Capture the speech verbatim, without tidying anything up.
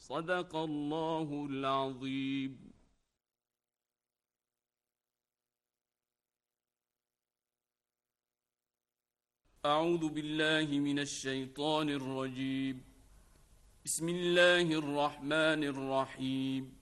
صدق الله العظيم. أعوذ بالله من الشيطان الرجيم. بسم الله الرحمن الرحيم.